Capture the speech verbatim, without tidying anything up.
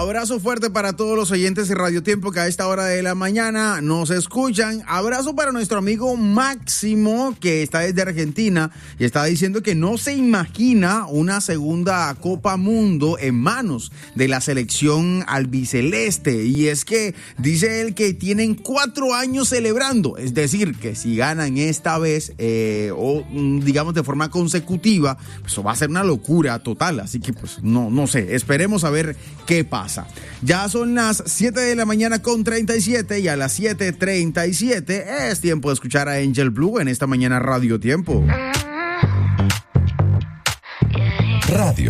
Abrazo fuerte para todos los oyentes de Radio Tiempo que a esta hora de la mañana nos escuchan. Abrazo para nuestro amigo Máximo, que está desde Argentina y está diciendo que no se imagina una segunda Copa Mundo en manos de la selección albiceleste. Y es que dice él que tienen cuatro años celebrando. Es decir, que si ganan esta vez eh, o digamos de forma consecutiva, pues eso va a ser una locura total. Así que pues no, no sé, esperemos a ver qué pasa. Ya son las siete de la mañana con treinta y siete y a las siete treinta y siete es tiempo de escuchar a Angel Blue en esta mañana Radio Tiempo. Radio